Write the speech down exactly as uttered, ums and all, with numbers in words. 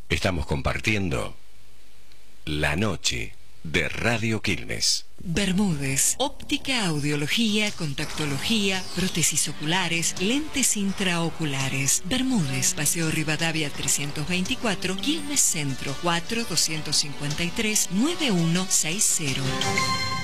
Estamos compartiendo La Noche de Radio Quilmes. Bermúdez, óptica, audiología, contactología, prótesis oculares, lentes intraoculares. Bermúdez, Paseo Rivadavia trescientos veinticuatro, Quilmes Centro, cuatro dos cinco tres, nueve uno seis cero.